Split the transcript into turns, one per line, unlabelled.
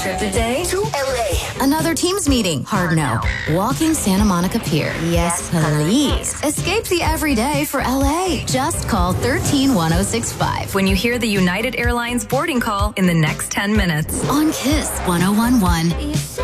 trip today
to LA.
Another Teams meeting. Hard no. Walking Santa Monica Pier. Yes, please. Escape the everyday for LA. Just call 131065
when you hear the United Airlines boarding call in the next 10 minutes.
On KISS 1011.